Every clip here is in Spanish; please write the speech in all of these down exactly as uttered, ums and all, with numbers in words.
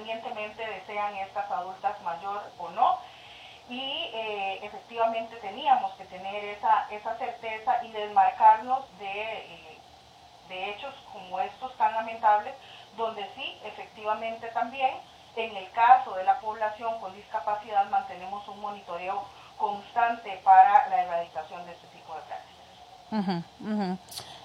independientemente de sean estas adultas mayor o no. Y eh, efectivamente teníamos que tener esa, esa certeza y desmarcarnos de, eh, de hechos como estos tan lamentables, donde sí, efectivamente también, en el caso de la población con discapacidad, mantenemos un monitoreo constante para la erradicación de este tipo de prácticas. Uh-huh, uh-huh.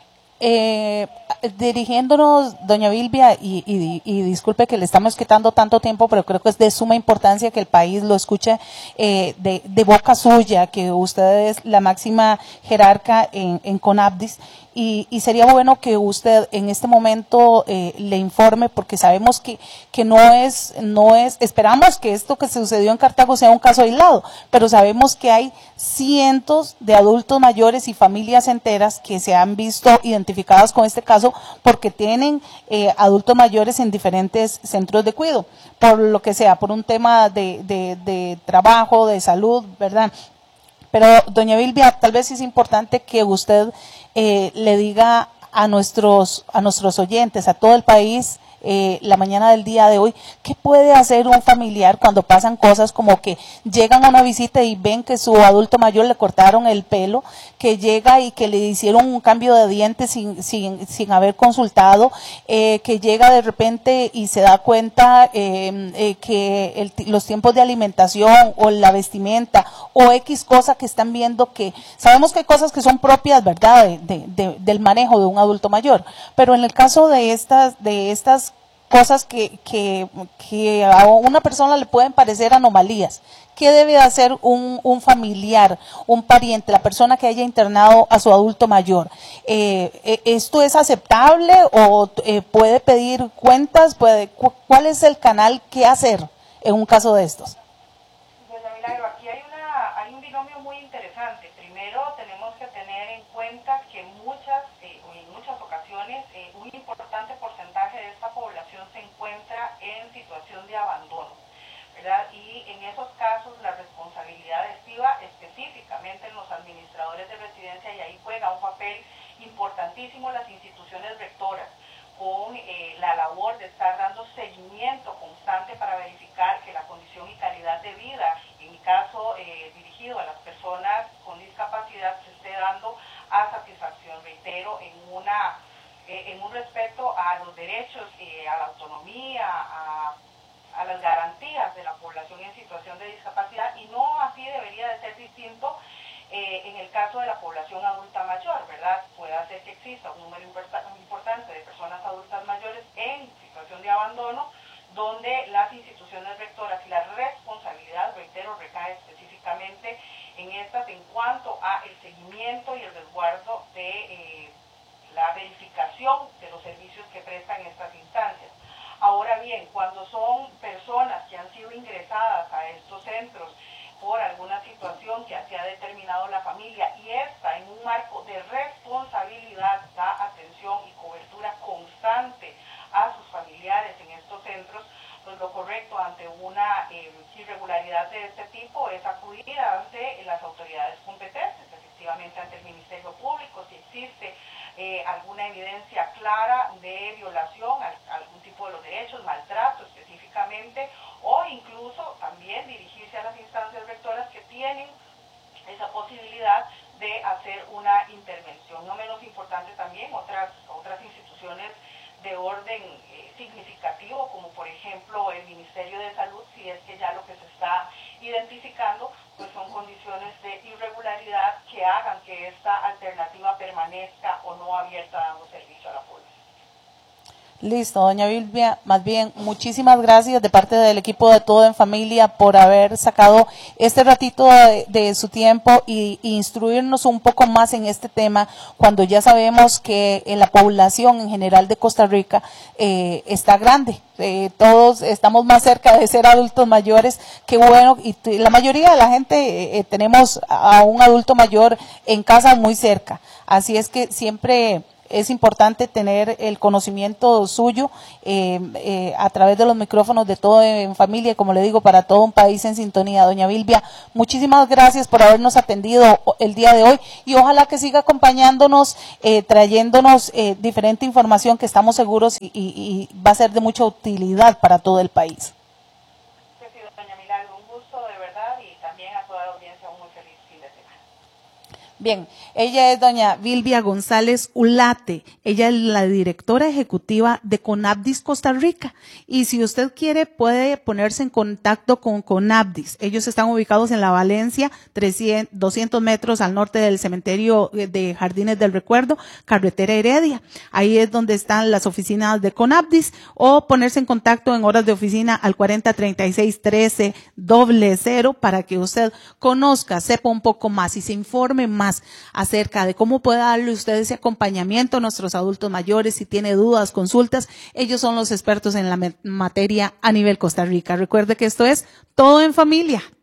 Eh, dirigiéndonos, doña Vilvia, y, y, y disculpe que le estamos quitando tanto tiempo, pero creo que es de suma importancia que el país lo escuche eh, de, de boca suya, que usted es la máxima jerarca en, en CONAPDIS, y, y sería bueno que usted en este momento eh, le informe, porque sabemos que, que no es, no es, esperamos que esto que sucedió en Cartago sea un caso aislado, pero sabemos que hay cientos de adultos mayores y familias enteras que se han visto identificadas con este caso porque tienen eh, adultos mayores en diferentes centros de cuidado, por lo que sea, por un tema de, de, de trabajo, de salud, ¿verdad? Pero, doña Vilvia, tal vez es importante que usted eh, le diga a nuestros, a nuestros oyentes, a todo el país, Eh, la mañana del día de hoy, ¿qué puede hacer un familiar cuando pasan cosas como que llegan a una visita y ven que su adulto mayor le cortaron el pelo, que llega y que le hicieron un cambio de dientes sin, sin, sin haber consultado, eh, que llega de repente y se da cuenta eh, eh, que el, los tiempos de alimentación o la vestimenta o X cosa que están viendo, que sabemos que hay cosas que son propias, ¿verdad?, de, de, de, del manejo de un adulto mayor, pero en el caso de estas, de estas cosas que, que, que a una persona le pueden parecer anomalías. ¿Qué debe hacer un, un familiar, un pariente, la persona que haya internado a su adulto mayor? Eh, ¿Esto es aceptable o eh, puede pedir cuentas? Puede, ¿Cuál es el canal que hacer en un caso de estos? Doña Milagro, aquí hay, una, hay un binomio muy interesante. Primero tenemos que tener en cuenta que muchas, eh, en muchas ocasiones, eh, un importante porcentaje de esta población se encuentra en situación de abandono, ¿verdad? Y en esos casos la responsabilidad estriba específicamente en los administradores de residencia, y ahí juega un papel importantísimo las instituciones rectoras, con eh, la labor de estar dando seguimiento constante para verificar que la condición y calidad de vida, en mi caso eh, dirigido a las personas con discapacidad, se esté dando a satisfacción. Reitero, en una eh, en un respeto a los derechos, eh, a la autonomía, a, a las garantías de la población en situación de discapacidad, y no así debería de ser distinto eh, en el caso de la población adulta mayor, ¿verdad? Puede ser que exista un número importante de personas adultas mayores en situación de abandono, donde las instituciones rectoras y la responsabilidad, reitero, recae específicamente en estas en cuanto a el seguimiento y el resguardo de eh, la verificación de los servicios que prestan estas instancias. Ahora bien, cuando son personas que han sido ingresadas a estos centros por alguna situación que así ha determinado la familia, y esta en un marco de responsabilidad da atención y cobertura constante a sus familiares en estos centros, pues lo correcto ante una eh, irregularidad de este tipo es acudir ante las autoridades competentes, efectivamente ante el Ministerio Público, si existe eh, alguna evidencia clara de violación a, a algún tipo de los derechos, maltrato específicamente, o incluso también dirigirse a las instancias rectoras que tienen esa posibilidad de hacer una intervención. No menos importante también otras, otras instituciones de orden eh, significativo, como por ejemplo el Ministerio de Salud, si es que ya lo que se está identificando pues son condiciones de irregularidad que hagan que esta alternativa permanezca o no abierta dando servicio a la población. Listo, doña Vilvia, más bien muchísimas gracias de parte del equipo de Todo en Familia por haber sacado este ratito de, de su tiempo y, y instruirnos un poco más en este tema, cuando ya sabemos que en la población en general de Costa Rica eh, está grande. Eh, todos estamos más cerca de ser adultos mayores, que bueno, y la mayoría de la gente eh, tenemos a un adulto mayor en casa muy cerca, así es que siempre es importante tener el conocimiento suyo eh, eh, a través de los micrófonos de Todo en Familia, como le digo, para todo un país en sintonía. Doña Vilvia, muchísimas gracias por habernos atendido el día de hoy y ojalá que siga acompañándonos, eh, trayéndonos eh, diferente información que estamos seguros y, y, y va a ser de mucha utilidad para todo el país. Sí, doña Milagro, un gusto de verdad y también a toda la audiencia un muy feliz fin de semana. Bien, ella es doña Vilvia González Ulate, ella es la directora ejecutiva de Conabdis Costa Rica y si usted quiere puede ponerse en contacto con Conabdis. Ellos están ubicados en la Valencia, trescientos, doscientos metros al norte del cementerio de Jardines del Recuerdo, carretera Heredia. Ahí es donde están las oficinas de Conabdis o ponerse en contacto en horas de oficina al cuarenta treinta y seis trece doble cero para que usted conozca, sepa un poco más y se informe más acerca de cómo puede darle usted ese acompañamiento a nuestros adultos mayores. Si tiene dudas, consultas, ellos son los expertos en la materia a nivel Costa Rica. Recuerde que esto es Todo en Familia.